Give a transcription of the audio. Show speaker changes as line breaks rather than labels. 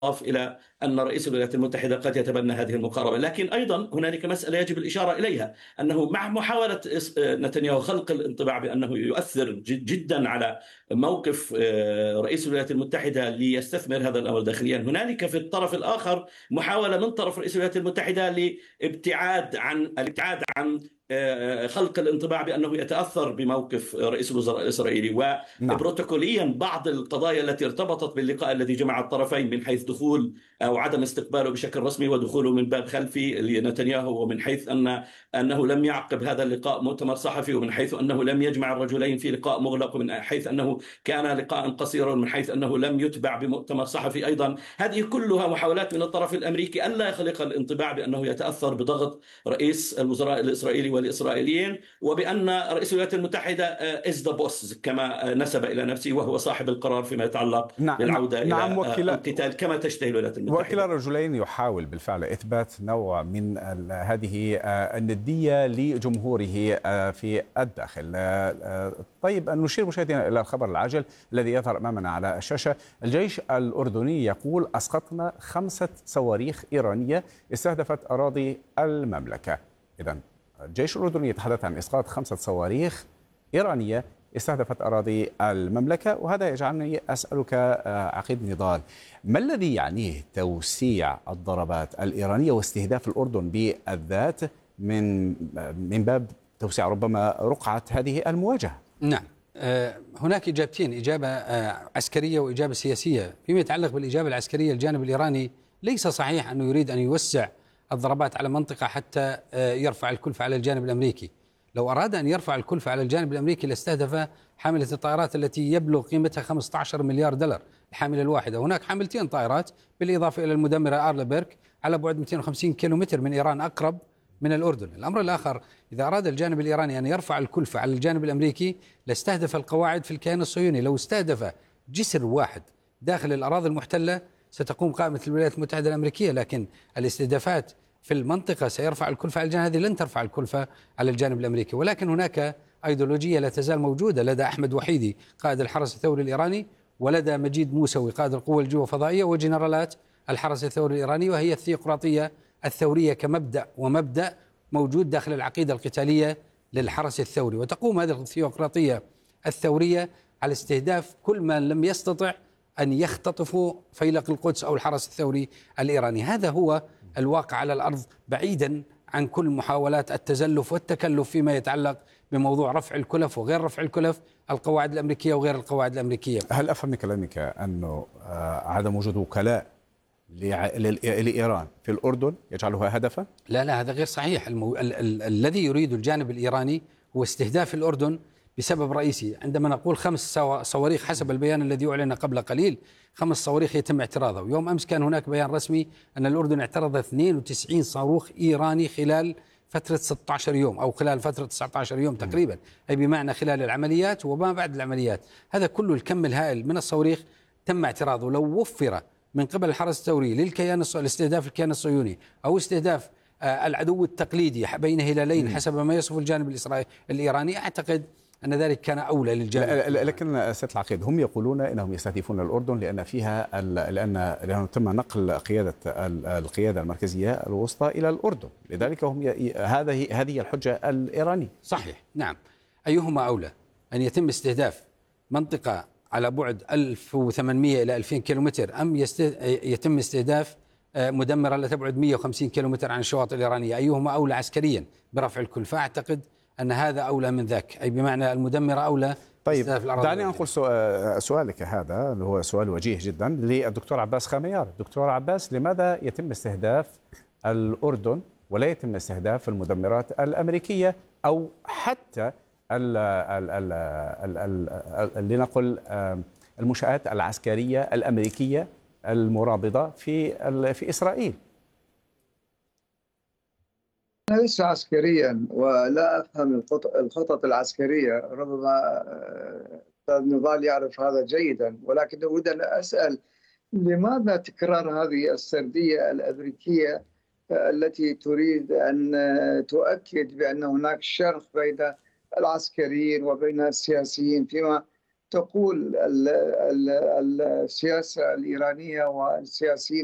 إلى أن رئيس الولايات المتحدة قد يتبنى هذه المقاربة. لكن أيضا هنالك مسألة يجب الإشارة إليها، أنه مع محاولة نتنياهو خلق الانطباع بأنه يؤثر جدا على موقف رئيس الولايات المتحدة ليستثمر هذا الأمر داخليا، هنالك في الطرف الآخر محاولة من طرف رئيس الولايات المتحدة الابتعاد عن خلق الانطباع بأنه يتأثر بموقف رئيس الوزراء الإسرائيلي.
نعم.
وبروتوكوليا بعض القضايا التي ارتبطت باللقاء الذي جمع الطرفين من حيث دخول أو عدم استقباله بشكل رسمي ودخوله من باب خلفي لنتنياهو، ومن حيث أنه لم يعقب هذا اللقاء مؤتمر صحفي، ومن حيث أنه لم يجمع الرجلين في لقاء مغلق، ومن حيث أنه كان لقاء قصيرا، ومن حيث أنه لم يتبع بمؤتمر صحفي أيضا. هذه كلها محاولات من الطرف الأمريكي ألا يخلق الانطباع بأنه يتأثر بضغط رئيس الوزراء الإسرائيلي والإسرائيليين، وبأن رئيس الولايات المتحدة is the boss كما نسب إلى نفسه، وهو صاحب القرار فيما يتعلق بالعودة إلى القتال كما تشتهي الولايات المتحدة.
وكلا الرجلين يحاول بالفعل إثبات نوع من هذه الندية لجمهوره في الداخل. طيب، نشير مشاهدينا إلى الخبر العاجل الذي يظهر أمامنا على الشاشة. الجيش الأردني يقول أسقطنا 5 صواريخ إيرانية استهدفت أراضي المملكة. إذن الجيش الأردني يتحدث عن إسقاط 5 صواريخ إيرانية استهدفت أراضي المملكة، وهذا يجعلني أسألك عقيد نضال، ما الذي يعنيه توسيع الضربات الإيرانية واستهداف الأردن بالذات من باب توسيع ربما رقعة هذه المواجهة؟
نعم، هناك إجابتين، إجابة عسكرية وإجابة سياسية. فيما يتعلق بالإجابة العسكرية، الجانب الإيراني ليس صحيح أنه يريد أن يوسع الضربات على منطقة حتى يرفع الكلفة على الجانب الأمريكي. لو أراد أن يرفع الكلفة على الجانب الأمريكي لاستهدف حاملة الطائرات التي يبلغ قيمتها 15 مليار دولار الحاملة الواحدة. هناك حاملتين طائرات بالإضافة إلى المدمرة أرلبيرك على بعد 250 كيلومتر من إيران، أقرب من الأردن. الأمر الآخر، إذا أراد الجانب الإيراني أن يرفع الكلفة على الجانب الأمريكي لاستهدف القواعد في الكيان الصهيوني. لو استهدف جسر واحد داخل الأراضي المحتلة ستقوم قائمة الولايات المتحدة الأمريكية، لكن الاستهدافات في المنطقة سيرفع الكلفة على الجانب، هذه لن ترفع الكلفة على الجانب الأمريكي. ولكن هناك أيديولوجية لا تزال موجودة لدى أحمد وحيدي قائد الحرس الثوري الإيراني، ولدى مجيد موسوي قائد القوى الجوية الفضائية، وجنرالات الحرس الثوري الإيراني، وهي الثيوقراطية الثورية كمبدأ ومبدأ موجود داخل العقيدة القتالية للحرس الثوري. وتقوم هذه الثيوقراطية الثورية على استهداف كل من لم يستطع أن يختطفوا فيلق القدس أو الحرس الثوري الإيراني. هذا هو الواقع على الأرض، بعيدا عن كل محاولات التزلف والتكلف فيما يتعلق بموضوع رفع الكلف وغير رفع الكلف، القواعد الأمريكية وغير القواعد الأمريكية.
هل أفهم من كلامك أنه عدم وجود وكلاء لإيران في الأردن يجعلها هدفا؟
لا، هذا غير صحيح. الذي يريد الجانب الإيراني هو استهداف الأردن بسبب رئيسي. عندما نقول 5 صواريخ حسب البيان الذي أعلن قبل قليل، 5 صواريخ يتم اعتراضها، ويوم أمس كان هناك بيان رسمي أن الأردن اعترض 92 صاروخ إيراني خلال فترة 16 يوم أو خلال فترة 19 يوم تقريبا، أي بمعنى خلال العمليات وما بعد العمليات. هذا كله الكم الهائل من الصواريخ تم اعتراضه. لو وفر من قبل الحرس الثوري لاستهداف الكيان الصهيوني أو استهداف العدو التقليدي بين هلالين حسب ما يصف الجانب الإيراني، أعتقد أن ذلك كان أولى للجانب.
لكن سيد العقيد، هم يقولون أنهم يستهدفون الأردن لأن فيها لأنه تم نقل القيادة المركزية الوسطى إلى الأردن، لذلك هم هذه الحجة الإيرانية.
صحيح، نعم. أيهما أولى، أن يتم استهداف منطقة على بعد 1800 إلى 2000 كيلومتر، أم يتم استهداف مدمرة لا تبعد 150 كيلومتر عن الشواطئ الإيرانية؟ أيهما أولى عسكريا برفع الكلفة؟ أعتقد أن هذا أولى من ذاك، أي بمعنى المدمرة أولى.
طيب، دعني أنقل سؤالك هذا اللي هو سؤال وجيه جدا للدكتور عباس خاميار. دكتور عباس، لماذا يتم استهداف الأردن ولا يتم استهداف المدمرات الأمريكية أو حتى لنقل المنشآت العسكرية الأمريكية المرابطة في إسرائيل؟
أنا لست عسكريا ولا أفهم الخطط العسكرية، ربما أستاذ نضال يعرف هذا جيدا، ولكن أريد أن أسأل لماذا تكرار هذه السردية الأمريكية التي تريد أن تؤكد بأن هناك شرخ بين العسكريين وبين السياسيين، فيما تقول السياسة الإيرانية والسياسيين